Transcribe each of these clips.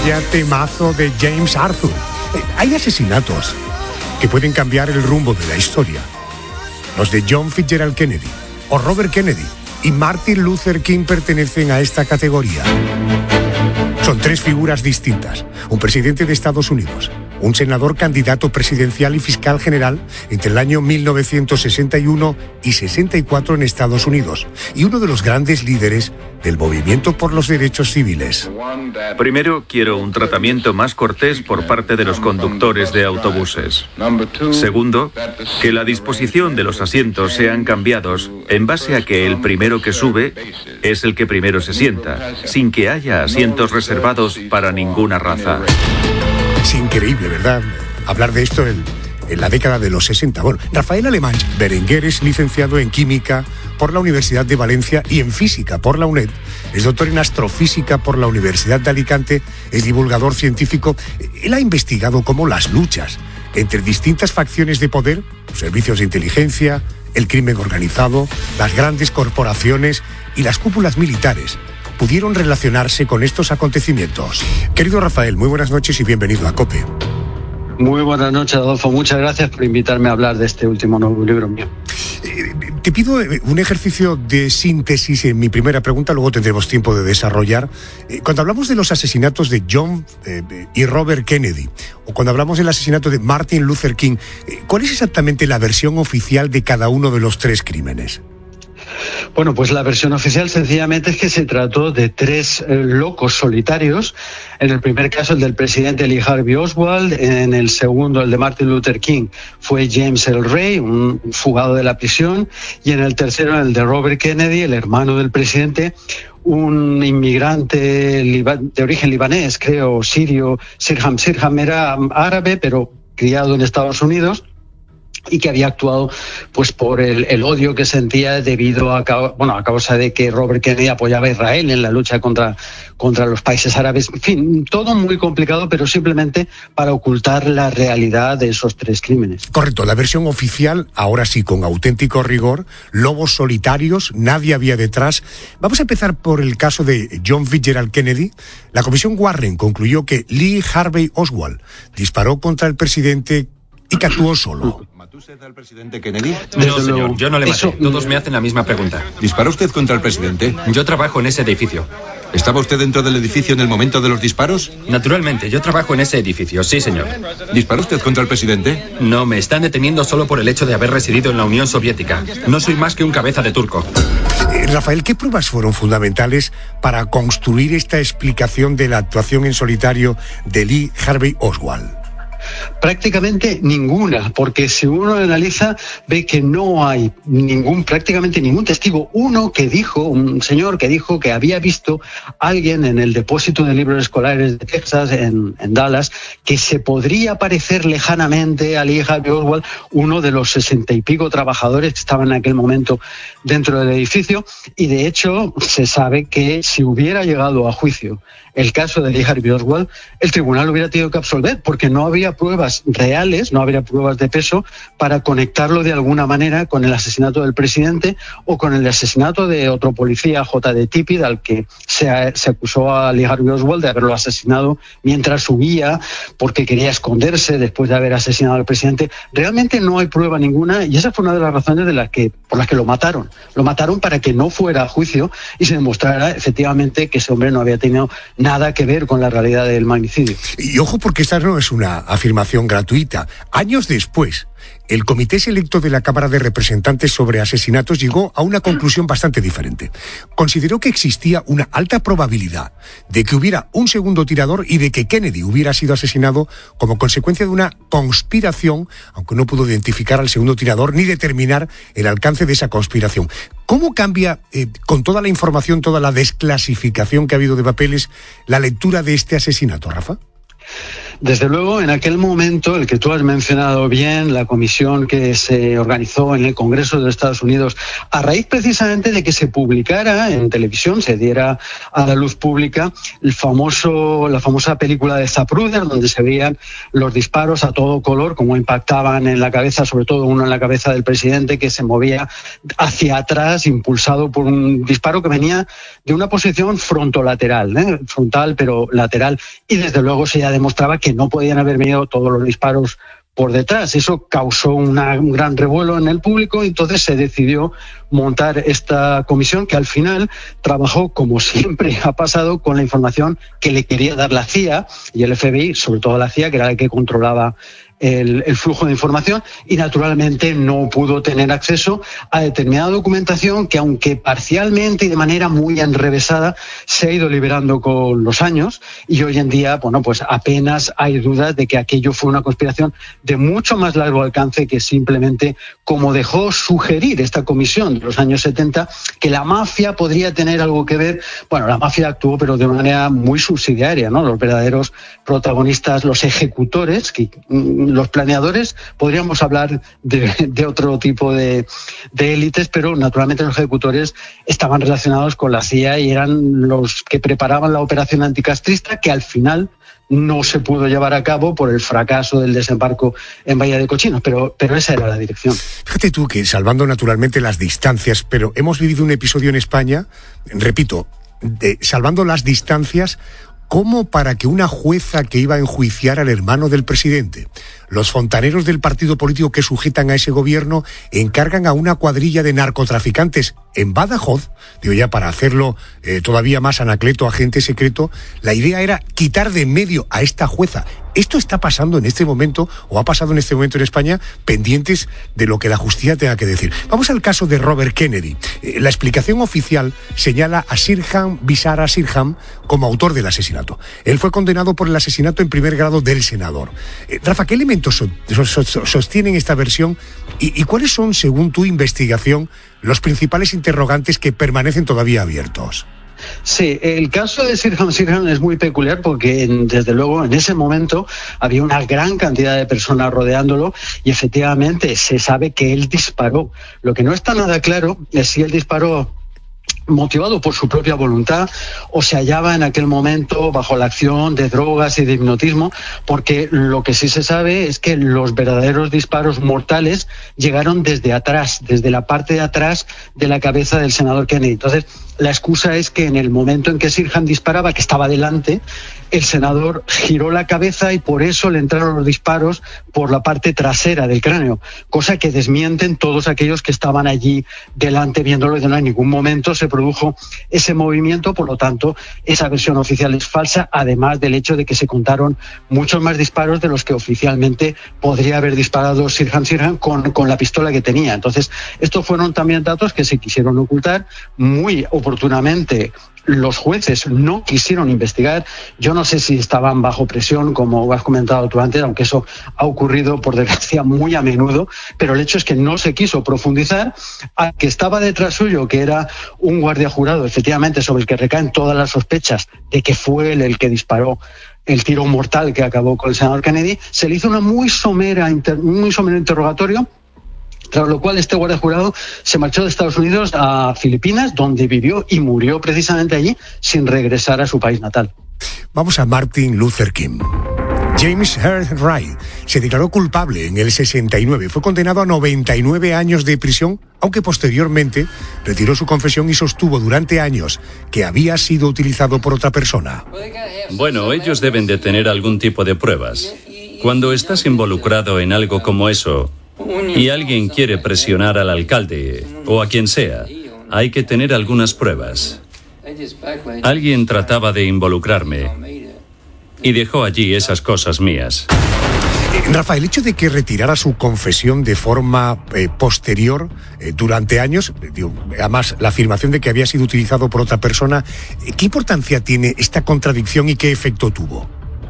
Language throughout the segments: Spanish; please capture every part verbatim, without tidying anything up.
Vaya temazo de James Arthur. Eh, hay asesinatos que pueden cambiar el rumbo de la historia. Los de John Fitzgerald Kennedy o Robert Kennedy y Martin Luther King pertenecen a esta categoría. Son tres figuras distintas. Un presidente de Estados Unidos, un senador candidato presidencial y fiscal general entre el año mil novecientos sesenta y uno y sesenta y cuatro en Estados Unidos, y uno de los grandes líderes del movimiento por los derechos civiles. Primero, quiero un tratamiento más cortés por parte de los conductores de autobuses. Segundo, que la disposición de los asientos sean cambiados en base a que el primero que sube es el que primero se sienta, sin que haya asientos reservados para ninguna raza. Es increíble, ¿verdad? Hablar de esto en, en la década de los sesenta. Bueno, Rafael Alemán Berenguer es licenciado en Química por la Universidad de Valencia y en Física por la UNED. Es doctor en Astrofísica por la Universidad de Alicante. Es divulgador científico. Él ha investigado cómo las luchas entre distintas facciones de poder, los servicios de inteligencia, el crimen organizado, las grandes corporaciones y las cúpulas militares pudieron relacionarse con estos acontecimientos. Querido Rafael, muy buenas noches y bienvenido a COPE. Muy buenas noches, Adolfo. Muchas gracias por invitarme a hablar de este último nuevo libro mío. Eh, te pido un ejercicio de síntesis en mi primera pregunta, luego tendremos tiempo de desarrollar. Eh, cuando hablamos de los asesinatos de John eh, y Robert Kennedy, o cuando hablamos del asesinato de Martin Luther King, eh, ¿cuál es exactamente la versión oficial de cada uno de los tres crímenes? Bueno, pues la versión oficial sencillamente es que se trató de tres eh, locos solitarios. En el primer caso, el del presidente Lee Harvey Oswald. En el segundo, el de Martin Luther King, fue James Earl Ray, un fugado de la prisión. Y en el tercero, el de Robert Kennedy, el hermano del presidente, un inmigrante de origen libanés, creo, sirio. Sirham Sirham era árabe, pero criado en Estados Unidos, y que había actuado pues por el, el odio que sentía debido a, bueno, a causa de que Robert Kennedy apoyaba a Israel en la lucha contra, contra los países árabes. En fin, todo muy complicado, pero simplemente para ocultar la realidad de esos tres crímenes. Correcto, la versión oficial, ahora sí con auténtico rigor, lobos solitarios, nadie había detrás. Vamos a empezar por el caso de John Fitzgerald Kennedy. La comisión Warren concluyó que Lee Harvey Oswald disparó contra el presidente y que actuó solo. ¿Mató usted al presidente Kennedy? No, señor, yo no le maté. Todos me hacen la misma pregunta. ¿Disparó usted contra el presidente? Yo trabajo en ese edificio. ¿Estaba usted dentro del edificio en el momento de los disparos? Naturalmente, yo trabajo en ese edificio, sí, señor. ¿Disparó usted contra el presidente? No, me están deteniendo solo por el hecho de haber residido en la Unión Soviética. No soy más que un cabeza de turco. Eh, Rafael, ¿qué pruebas fueron fundamentales para construir esta explicación de la actuación en solitario de Lee Harvey Oswald? Prácticamente ninguna, porque si uno analiza ve que no hay ningún, prácticamente ningún testigo. Uno que dijo, un señor que dijo que había visto a alguien en el depósito de libros escolares de Texas, en, en Dallas, que se podría parecer lejanamente a Lee Harvey Oswald, uno de los sesenta y pico trabajadores que estaban en aquel momento dentro del edificio. Y de hecho se sabe que si hubiera llegado a juicio el caso de Lee Harvey Oswald, el tribunal hubiera tenido que absolver, porque no había pruebas reales, no habría pruebas de peso para conectarlo de alguna manera con el asesinato del presidente o con el asesinato de otro policía, J D Tippit, al que se, se acusó a Lee Harvey Oswald de haberlo asesinado mientras huía porque quería esconderse después de haber asesinado al presidente. Realmente no hay prueba ninguna, y esa fue una de las razones de las que, por las que lo mataron. Lo mataron para que no fuera a juicio y se demostrara efectivamente que ese hombre no había tenido nada que ver con la realidad del magnicidio. Y ojo, porque esta no es una afirmación gratuita. Años después, el Comité Selecto de la Cámara de Representantes sobre Asesinatos llegó a una conclusión bastante diferente. Consideró que existía una alta probabilidad de que hubiera un segundo tirador y de que Kennedy hubiera sido asesinado como consecuencia de una conspiración, aunque no pudo identificar al segundo tirador ni determinar el alcance de esa conspiración. ¿Cómo cambia, eh, con toda la información, toda la desclasificación que ha habido de papeles, la lectura de este asesinato, Rafa? Desde luego, en aquel momento, el que tú has mencionado bien, la comisión que se organizó en el Congreso de Estados Unidos, a raíz precisamente de que se publicara en televisión, se diera a la luz pública el famoso, la famosa película de Zapruder, donde se veían los disparos a todo color, cómo impactaban en la cabeza, sobre todo uno en la cabeza del presidente, que se movía hacia atrás, impulsado por un disparo que venía de una posición frontolateral, ¿eh? frontal pero lateral, y desde luego se ya demostraba que no podían haber venido todos los disparos por detrás. Eso causó una, un gran revuelo en el público, y entonces se decidió montar esta comisión que al final trabajó, como siempre ha pasado, con la información que le quería dar la C I A y el F B I, sobre todo la C I A, que era la que controlaba El, el flujo de información, y naturalmente no pudo tener acceso a determinada documentación que, aunque parcialmente y de manera muy enrevesada, se ha ido liberando con los años, y hoy en día, bueno, pues apenas hay dudas de que aquello fue una conspiración de mucho más largo alcance que simplemente, como dejó sugerir esta comisión de los años setenta, que la mafia podría tener algo que ver. Bueno, la mafia actuó, pero de manera muy subsidiaria, ¿no? Los verdaderos protagonistas, los ejecutores, que los planeadores, podríamos hablar de, de otro tipo de, de élites, pero naturalmente los ejecutores estaban relacionados con la C I A y eran los que preparaban la operación anticastrista, que al final no se pudo llevar a cabo por el fracaso del desembarco en Bahía de Cochinos, pero, pero esa era la dirección. Fíjate tú que, salvando naturalmente las distancias, pero hemos vivido un episodio en España, repito, de, salvando las distancias, como para que una jueza que iba a enjuiciar al hermano del presidente, los fontaneros del partido político que sujetan a ese gobierno, encargan a una cuadrilla de narcotraficantes en Badajoz, digo ya para hacerlo eh, todavía más anacleto, agente secreto, la idea era quitar de en medio a esta jueza. Esto está pasando en este momento, o ha pasado en este momento en España, pendientes de lo que la justicia tenga que decir. Vamos al caso de Robert Kennedy. Eh, la explicación oficial señala a Sirhan Visara Sirhan como autor del asesinato. Él fue condenado por el asesinato en primer grado del senador. Eh, Rafa, ¿qué elementos so, so, so, sostienen esta versión y, y cuáles son, según tu investigación, los principales interrogantes que permanecen todavía abiertos? Sí, el caso de Sirhan Sirhan es muy peculiar porque, desde luego, en ese momento había una gran cantidad de personas rodeándolo y efectivamente se sabe que él disparó. Lo que no está nada claro es si él disparó motivado por su propia voluntad o se hallaba en aquel momento bajo la acción de drogas y de hipnotismo, porque lo que sí se sabe es que los verdaderos disparos mortales llegaron desde atrás, desde la parte de atrás de la cabeza del senador Kennedy. Entonces, la excusa es que en el momento en que Sirhan disparaba, que estaba delante, el senador giró la cabeza y por eso le entraron los disparos por la parte trasera del cráneo, cosa que desmienten todos aquellos que estaban allí delante viéndolo, y no en ningún momento se produjo ese movimiento. Por lo tanto, esa versión oficial es falsa, además del hecho de que se contaron muchos más disparos de los que oficialmente podría haber disparado Sirhan Sirhan con, con la pistola que tenía. Entonces, estos fueron también datos que se quisieron ocultar muy oportunamente. Los jueces no quisieron investigar. Yo no sé si estaban bajo presión, como has comentado tú antes, aunque eso ha ocurrido, por desgracia, muy a menudo, pero el hecho es que no se quiso profundizar. Al que estaba detrás suyo, que era un guardia jurado, efectivamente, sobre el que recaen todas las sospechas de que fue él el que disparó el tiro mortal que acabó con el senador Kennedy, se le hizo una muy somera, inter, muy somero interrogatorio, tras lo cual este guardia jurado se marchó de Estados Unidos a Filipinas, donde vivió y murió precisamente allí, sin regresar a su país natal. Vamos a Martin Luther King. James Earl Ray se declaró culpable en el sesenta y nueve. Fue condenado a noventa y nueve años de prisión, aunque posteriormente retiró su confesión y sostuvo durante años que había sido utilizado por otra persona. Bueno, ellos deben de tener algún tipo de pruebas. Cuando estás involucrado en algo como eso y alguien quiere presionar al alcalde o a quien sea, hay que tener algunas pruebas. Alguien trataba de involucrarme y dejó allí esas cosas mías. Eh, Rafa, el hecho de que retirara su confesión de forma eh, posterior, eh, durante años, eh, digo, además la afirmación de que había sido utilizado por otra persona, eh, ¿qué importancia tiene esta contradicción y qué efecto tuvo?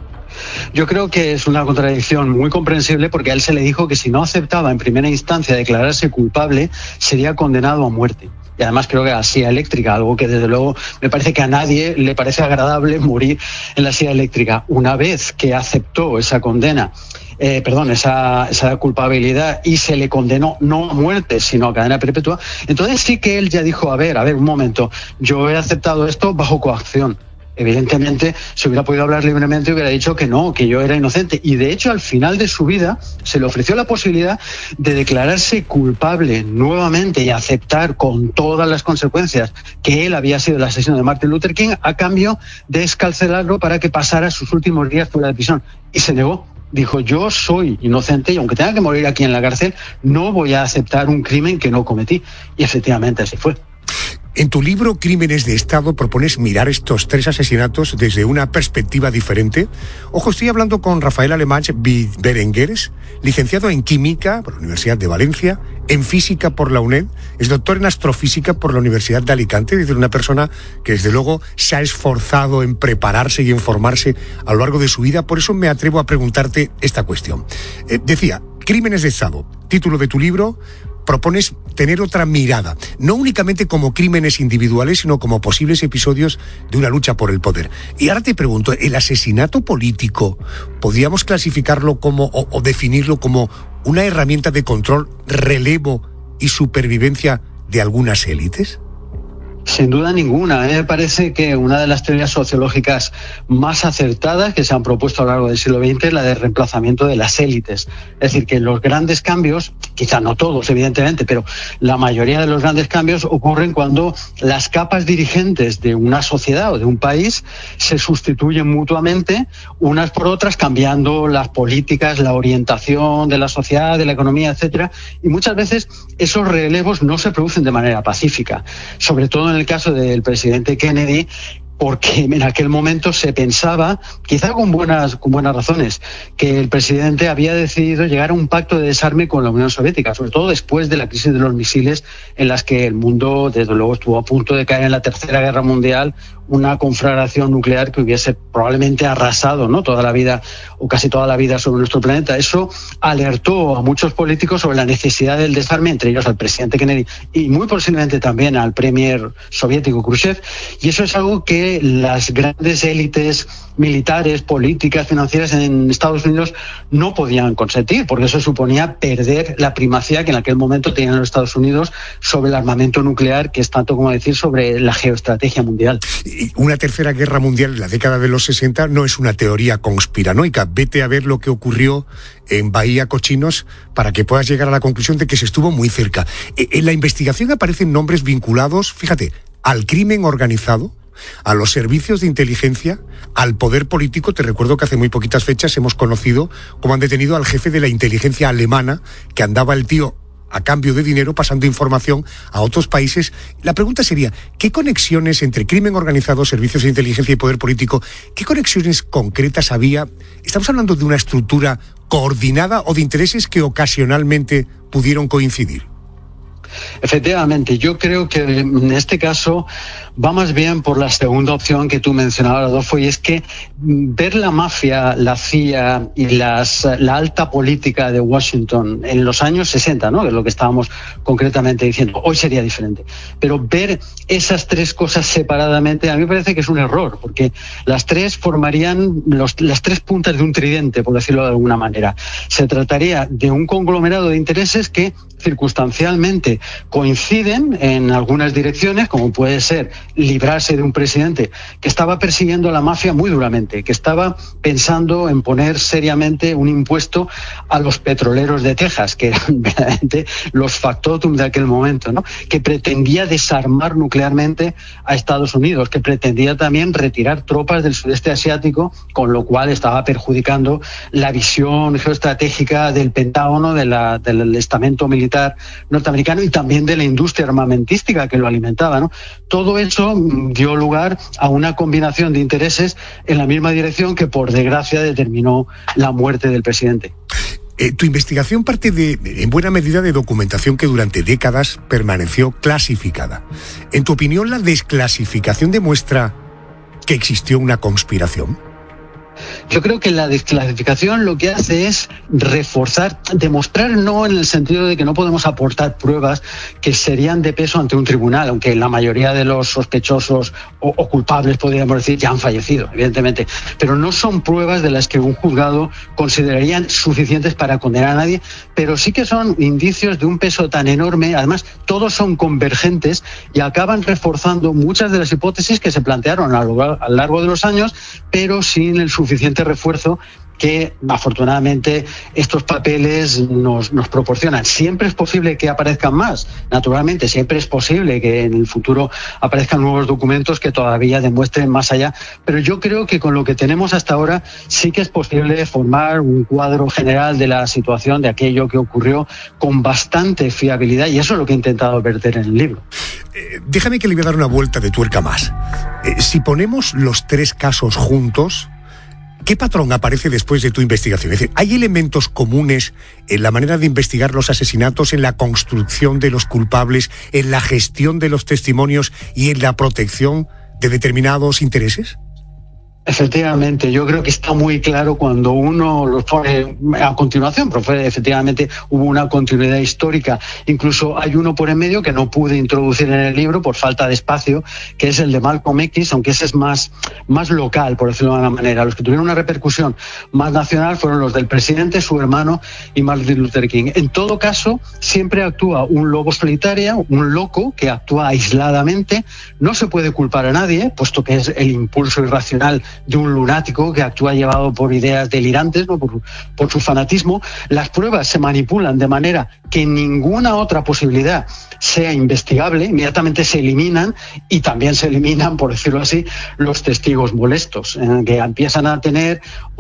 Yo creo que es una contradicción muy comprensible, porque a él se le dijo que si no aceptaba en primera instancia declararse culpable, sería condenado a muerte. y además creo que a la silla eléctrica, algo que desde luego me parece que a nadie le parece agradable morir en la silla eléctrica. Una vez que aceptó esa condena, eh, perdón, esa, esa culpabilidad y se le condenó no a muerte, sino a cadena perpetua, entonces sí que él ya dijo, a ver, a ver, un momento, yo he aceptado esto bajo coacción. Evidentemente, si hubiera podido hablar libremente, hubiera dicho que no, que yo era inocente. Y de hecho, al final de su vida, se le ofreció la posibilidad de declararse culpable nuevamente y aceptar con todas las consecuencias que él había sido el asesino de Martin Luther King, a cambio de escarcelarlo para que pasara sus últimos días fuera de prisión. Y se negó. Dijo, yo soy inocente y aunque tenga que morir aquí en la cárcel, no voy a aceptar un crimen que no cometí. Y efectivamente así fue. En tu libro Crímenes de Estado propones mirar estos tres asesinatos desde una perspectiva diferente. Ojo, estoy hablando con Rafael Alemany Berengueres, licenciado en Química por la Universidad de Valencia, en Física por la UNED, es doctor en Astrofísica por la Universidad de Alicante, es decir, una persona que desde luego se ha esforzado en prepararse y en formarse a lo largo de su vida. Por eso me atrevo a preguntarte esta cuestión. Eh, decía, Crímenes de Estado, título de tu libro. Propones tener otra mirada, no únicamente como crímenes individuales, sino como posibles episodios de una lucha por el poder. Y ahora te pregunto, ¿el asesinato político podríamos clasificarlo como o, o definirlo como una herramienta de control, relevo y supervivencia de algunas élites? Sin duda ninguna. A mí me parece que una de las teorías sociológicas más acertadas que se han propuesto a lo largo del siglo veinte es la de reemplazamiento de las élites. Es decir, que los grandes cambios, quizá no todos evidentemente, pero la mayoría de los grandes cambios ocurren cuando las capas dirigentes de una sociedad o de un país se sustituyen mutuamente unas por otras, cambiando las políticas, la orientación de la sociedad, de la economía, etcétera. Y muchas veces esos relevos no se producen de manera pacífica, sobre todo en en el caso del presidente Kennedy, porque en aquel momento se pensaba, quizá con buenas, con buenas razones, que el presidente había decidido llegar a un pacto de desarme con la Unión Soviética, sobre todo después de la crisis de los misiles, en las que el mundo, desde luego, estuvo a punto de caer en la Tercera Guerra Mundial, una conflagración nuclear que hubiese probablemente arrasado, ¿no?, toda la vida o casi toda la vida sobre nuestro planeta. Eso alertó a muchos políticos sobre la necesidad del desarme, entre ellos al presidente Kennedy y muy posiblemente también al premier soviético Khrushchev, y eso es algo que las grandes élites militares, políticas, financieras en Estados Unidos no podían consentir, porque eso suponía perder la primacía que en aquel momento tenían los Estados Unidos sobre el armamento nuclear, que es tanto como decir sobre la geoestrategia mundial. Una tercera guerra mundial en la década de los sesenta no es una teoría conspiranoica. Vete a ver lo que ocurrió en Bahía Cochinos para que puedas llegar a la conclusión de que se estuvo muy cerca. En la investigación aparecen nombres vinculados, fíjate, al crimen organizado, a los servicios de inteligencia, al poder político. Te recuerdo que hace muy poquitas fechas hemos conocido cómo han detenido al jefe de la inteligencia alemana, que andaba el tío a cambio de dinero pasando información a otros países. La pregunta sería, ¿qué conexiones entre crimen organizado, servicios de inteligencia y poder político, qué conexiones concretas había? ¿Estamos hablando de una estructura coordinada o de intereses que ocasionalmente pudieron coincidir? Efectivamente, yo creo que en este caso va más bien por la segunda opción que tú mencionabas, Adolfo, y es que ver la mafia, la C I A y las, la alta política de Washington en los años sesenta, ¿no?, que es lo que estábamos concretamente diciendo, hoy sería diferente, pero ver esas tres cosas separadamente a mí me parece que es un error, porque las tres formarían los, las tres puntas de un tridente, por decirlo de alguna manera. Se trataría de un conglomerado de intereses que circunstancialmente coinciden en algunas direcciones, como puede ser librarse de un presidente que estaba persiguiendo a la mafia muy duramente, que estaba pensando en poner seriamente un impuesto a los petroleros de Texas, que eran verdaderamente los factotum de aquel momento, ¿no?, que pretendía desarmar nuclearmente a Estados Unidos, que pretendía también retirar tropas del sudeste asiático, con lo cual estaba perjudicando la visión geoestratégica del Pentágono, de la, del estamento militar norteamericano y también de la industria armamentística que lo alimentaba, ¿no? Todo eso dio lugar a una combinación de intereses en la misma dirección que, por desgracia, determinó la muerte del presidente. Eh, tu investigación parte de, en buena medida, de documentación que durante décadas permaneció clasificada. En tu opinión, ¿la desclasificación demuestra que existió una conspiración? Yo creo que la desclasificación lo que hace es reforzar, demostrar no en el sentido de que no podemos aportar pruebas que serían de peso ante un tribunal, aunque la mayoría de los sospechosos o, o culpables, podríamos decir, ya han fallecido, evidentemente, pero no son pruebas de las que un juzgado considerarían suficientes para condenar a nadie, pero sí que son indicios de un peso tan enorme, además todos son convergentes y acaban reforzando muchas de las hipótesis que se plantearon a lo, a lo largo de los años, pero sin el suficiente refuerzo que afortunadamente estos papeles nos, nos proporcionan. Siempre es posible que aparezcan más, naturalmente, siempre es posible que en el futuro aparezcan nuevos documentos que todavía demuestren más allá, pero yo creo que con lo que tenemos hasta ahora sí que es posible formar un cuadro general de la situación, de aquello que ocurrió, con bastante fiabilidad, y eso es lo que he intentado verter en el libro. Eh, déjame que le voy a dar una vuelta de tuerca más. Eh, si ponemos los tres casos juntos, ¿qué patrón aparece después de tu investigación? Es decir, ¿hay elementos comunes en la manera de investigar los asesinatos, en la construcción de los culpables, en la gestión de los testimonios y en la protección de determinados intereses? Efectivamente, yo creo que está muy claro cuando uno los pone a continuación, porque efectivamente hubo una continuidad histórica. Incluso hay uno por en medio que no pude introducir en el libro por falta de espacio, que es el de Malcolm X, aunque ese es más, más local, por decirlo de alguna manera. Los que tuvieron una repercusión más nacional fueron los del presidente, su hermano y Martin Luther King. En todo caso, siempre actúa un lobo solitario, un loco que actúa aisladamente. No se puede culpar a nadie, puesto que es el impulso irracional de un lunático que actúa llevado por ideas delirantes, ¿no? por, por su fanatismo. Las pruebas se manipulan de manera que ninguna otra posibilidad sea investigable, inmediatamente se eliminan, y también se eliminan, por decirlo así, los testigos molestos, eh, que empiezan a tener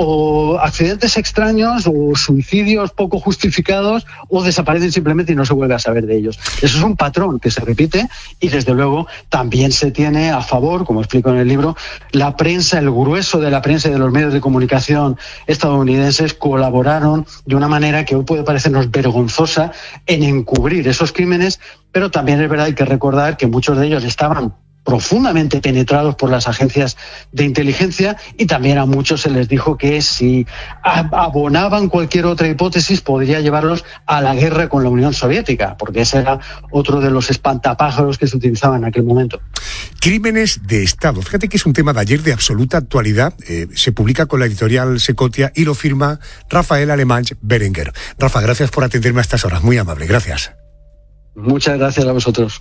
o accidentes extraños o suicidios poco justificados, o desaparecen simplemente y no se vuelve a saber de ellos. Eso es un patrón que se repite, y desde luego también se tiene a favor, como explico en el libro, la prensa, el grueso de la prensa y de los medios de comunicación estadounidenses colaboraron de una manera que hoy puede parecernos vergonzosa en encubrir esos crímenes, pero también es verdad, hay que recordar que muchos de ellos estaban profundamente penetrados por las agencias de inteligencia, y también a muchos se les dijo que si abonaban cualquier otra hipótesis podría llevarlos a la guerra con la Unión Soviética, porque ese era otro de los espantapájaros que se utilizaban en aquel momento. Crímenes de Estado. Fíjate que es un tema de ayer de absoluta actualidad. Eh, se publica con la editorial Secotia y lo firma Rafael Alemany Berenguer. Rafa, gracias por atenderme a estas horas. Muy amable, gracias. Muchas gracias a vosotros.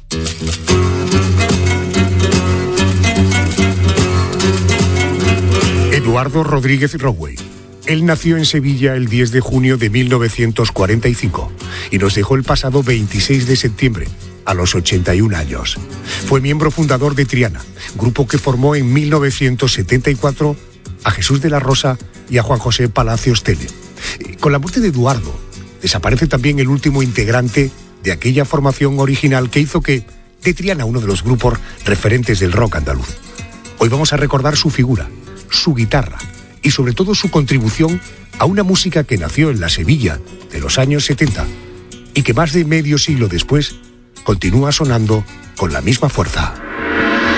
Eduardo Rodríguez Rowey. Él nació en Sevilla el diez de junio de mil novecientos cuarenta y cinco y nos dejó el pasado veintiséis de septiembre, a los ochenta y un años. Fue miembro fundador de Triana, grupo que formó en mil novecientos setenta y cuatro a Jesús de la Rosa y a Juan José Palacios Tele. Con la muerte de Eduardo, desaparece también el último integrante de aquella formación original que hizo que de Triana uno de los grupos referentes del rock andaluz. Hoy vamos a recordar su figura, su guitarra y sobre todo su contribución a una música que nació en la Sevilla de los años setenta y que más de medio siglo después continúa sonando con la misma fuerza.